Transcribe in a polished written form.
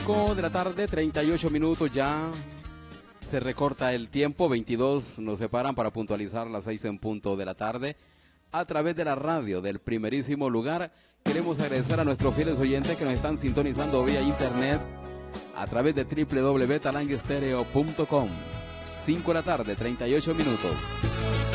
5 de la tarde, 38 minutos ya. Se recorta el tiempo, 22 nos separan para puntualizar las 6 en punto de la tarde. A través de la radio del primerísimo lugar, queremos agradecer a nuestros fieles oyentes que nos están sintonizando vía internet a través de www.talanguestereo.com. 5 de la tarde, 38 minutos.